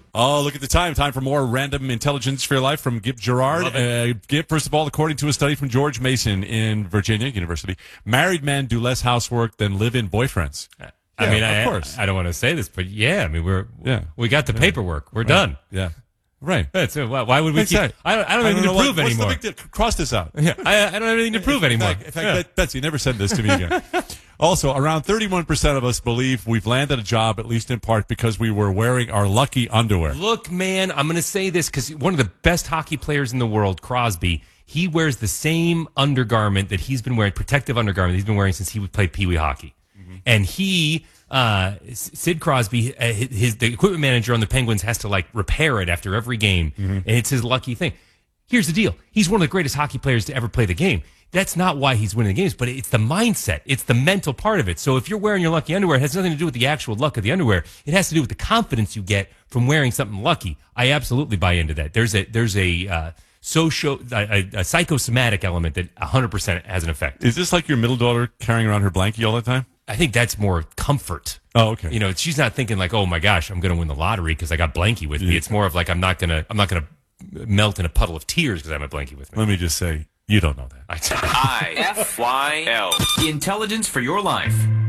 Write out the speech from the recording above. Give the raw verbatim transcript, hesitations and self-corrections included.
Oh, look at the time. Time for more random intelligence for your life from Gip Gerard. Uh, Gip, first of all, according to a study from George Mason in Virginia University, married men do less housework than live-in boyfriends. I Yeah, mean, of I, course. I don't want to say this, but yeah, I mean, we're Yeah. we got the paperwork. We're Right. done. Yeah. Right. That's, uh, why why would we Exactly. keep? I don't, I don't have anything to know prove what, anymore. What's the big deal? Cross this out. Yeah, I, I don't have anything to prove in anymore. Fact, in fact, Yeah. Bet- Betsy, never said this to me again. Also, around thirty-one percent of us believe we've landed a job, at least in part, because we were wearing our lucky underwear. Look, man, I'm going to say this because one of the best hockey players in the world, Crosby, he wears the same undergarment that he's been wearing, protective undergarment he's been wearing since he would play Pee Wee hockey. Mm-hmm. And he, uh, Sid Crosby, uh, his, his the equipment manager on the Penguins has to like repair it after every game, mm-hmm. and it's his lucky thing. Here's the deal: he's one of the greatest hockey players to ever play the game. That's not why he's winning the games, but it's the mindset. It's the mental part of it. So if you're wearing your lucky underwear, it has nothing to do with the actual luck of the underwear. It has to do with the confidence you get from wearing something lucky. I absolutely buy into that. There's a there's a uh, social, a, a psychosomatic element that one hundred percent has an effect. Is this like your middle daughter carrying around her blankie all the time? I think that's more comfort. Oh, okay. You know, she's not thinking like, oh my gosh, I'm going to win the lottery because I got blankie with me. Yeah. It's more of like, I'm not going to, I'm not going to melt in a puddle of tears because I have a blankie with me. Let me just say, you don't know that. I F Y L. Intelligence for your life.